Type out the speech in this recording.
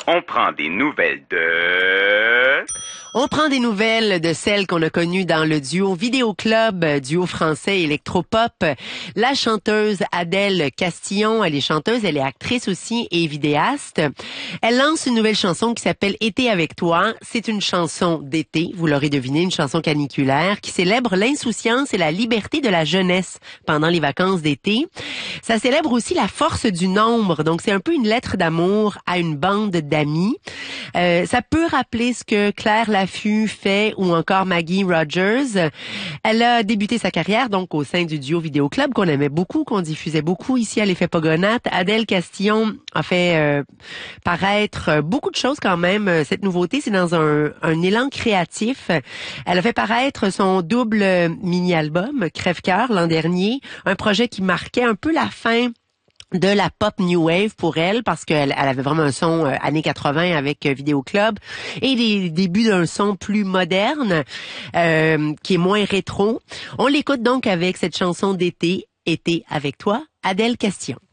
On prend des nouvelles de... On prend des nouvelles de celles qu'on a connues dans le duo Vidéo Club, duo français électropop. La chanteuse Adèle Castillon, elle est chanteuse, elle est actrice aussi et vidéaste. Elle lance une nouvelle chanson qui s'appelle Été avec toi. C'est une chanson d'été, vous l'aurez deviné, une chanson caniculaire qui célèbre l'insouciance et la liberté de la jeunesse pendant les vacances d'été. Ça célèbre aussi la force du nombre, donc c'est un peu une lettre d'amour à une bande d'amis. Ça peut rappeler ce que Claire Laffut fait ou encore Maggie Rogers. Elle a débuté sa carrière donc au sein du duo Vidéo Club qu'on aimait beaucoup, qu'on diffusait beaucoup ici à l'Effet Pogonat. Adèle Castillon a fait paraître beaucoup de choses quand même. Cette nouveauté, c'est dans un élan créatif. Elle a fait paraître son double mini-album Crève-cœur l'an dernier, un projet qui marquait un peu la fin de la pop new wave pour elle parce qu'elle avait vraiment un son années 80 avec Vidéo Club et les débuts d'un son plus moderne qui est moins rétro. On l'écoute donc avec cette chanson d'été, Été avec toi, Adèle Castillon.